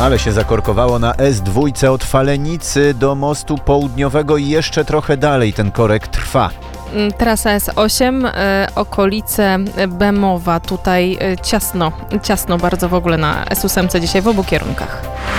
Ale się zakorkowało na S2 od Falenicy do mostu południowego i jeszcze trochę dalej ten korek trwa. Trasa S8, okolice Bemowa, tutaj ciasno bardzo w ogóle na S8 dzisiaj w obu kierunkach.